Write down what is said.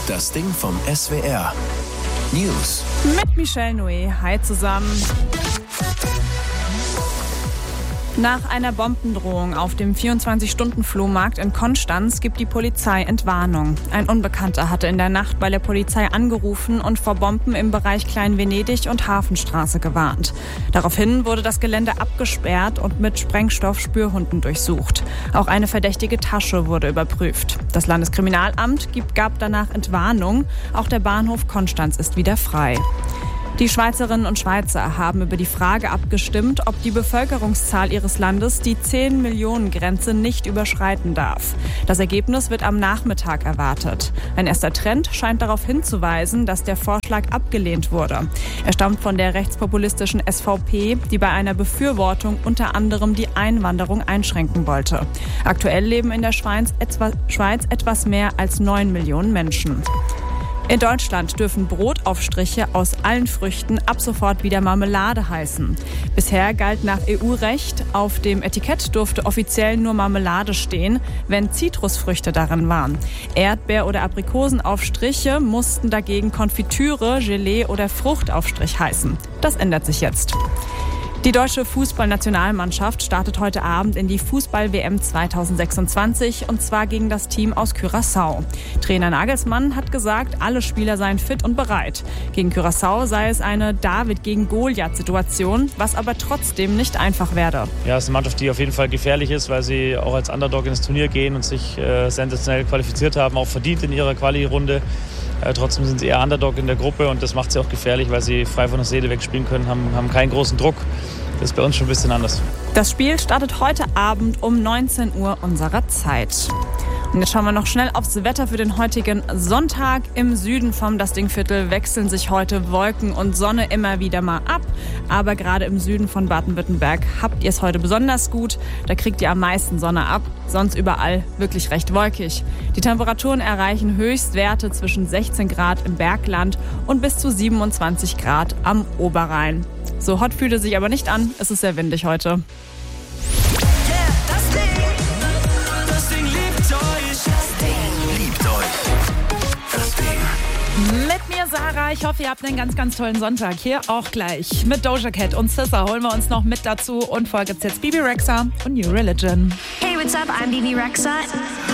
Das Ding vom SWR. News. Mit Michelle Noé. Hi zusammen. Nach einer Bombendrohung auf dem 24-Stunden-Flohmarkt in Konstanz gibt die Polizei Entwarnung. Ein Unbekannter hatte in der Nacht bei der Polizei angerufen und vor Bomben im Bereich Klein-Venedig und Hafenstraße gewarnt. Daraufhin wurde das Gelände abgesperrt und mit Sprengstoff-Spürhunden durchsucht. Auch eine verdächtige Tasche wurde überprüft. Das Landeskriminalamt gab danach Entwarnung. Auch der Bahnhof Konstanz ist wieder frei. Die Schweizerinnen und Schweizer haben über die Frage abgestimmt, ob die Bevölkerungszahl ihres Landes die 10-Millionen-Grenze nicht überschreiten darf. Das Ergebnis wird am Nachmittag erwartet. Ein erster Trend scheint darauf hinzuweisen, dass der Vorschlag abgelehnt wurde. Er stammt von der rechtspopulistischen SVP, die bei einer Befürwortung unter anderem die Einwanderung einschränken wollte. Aktuell leben in der Schweiz etwas mehr als 9 Millionen Menschen. In Deutschland dürfen Brotaufstriche aus allen Früchten ab sofort wieder Marmelade heißen. Bisher galt nach EU-Recht, auf dem Etikett durfte offiziell nur Marmelade stehen, wenn Zitrusfrüchte darin waren. Erdbeer- oder Aprikosenaufstriche mussten dagegen Konfitüre, Gelee oder Fruchtaufstrich heißen. Das ändert sich jetzt. Die deutsche Fußballnationalmannschaft startet heute Abend in die Fußball-WM 2026 und zwar gegen das Team aus Curaçao. Trainer Nagelsmann hat gesagt, alle Spieler seien fit und bereit. Gegen Curaçao sei es eine David-gegen-Goliath-Situation, was aber trotzdem nicht einfach werde. Ja, es ist eine Mannschaft, die auf jeden Fall gefährlich ist, weil sie auch als Underdog ins Turnier gehen und sich sensationell qualifiziert haben, auch verdient in ihrer Quali-Runde. Trotzdem sind sie eher Underdog in der Gruppe und das macht sie auch gefährlich, weil sie frei von der Seele wegspielen können, haben keinen großen Druck. Das ist bei uns schon ein bisschen anders. Das Spiel startet heute Abend um 19 Uhr unserer Zeit. Und jetzt schauen wir noch schnell aufs Wetter für den heutigen Sonntag. Im Süden vom Das-Ding-Viertel wechseln sich heute Wolken und Sonne immer wieder mal ab. Aber gerade im Süden von Baden-Württemberg habt ihr es heute besonders gut. Da kriegt ihr am meisten Sonne ab. Sonst überall wirklich recht wolkig. Die Temperaturen erreichen Höchstwerte zwischen 16 Grad im Bergland und bis zu 27 Grad am Oberrhein. So hot fühlt es sich aber nicht an. Es ist sehr windig heute. Mit mir Sarah, ich hoffe, ihr habt einen ganz, ganz tollen Sonntag. Hier auch gleich mit Doja Cat und SZA holen wir uns noch mit dazu. Und vorher gibt's jetzt Bebe Rexha und New Religion. Hey, what's up? I'm Bebe Rexha.